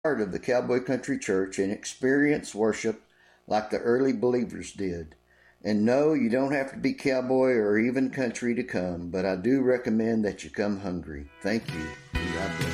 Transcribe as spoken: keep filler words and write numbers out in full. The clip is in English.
part of the Cowboy Country Church and experience worship like the early believers did. And no, you don't have to be cowboy or even country to come, but I do recommend that you come hungry. Thank you. God bless.